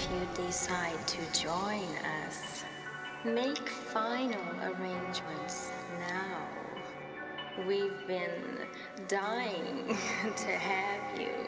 you decide to join us, make final arrangements now. We've been dying to have you.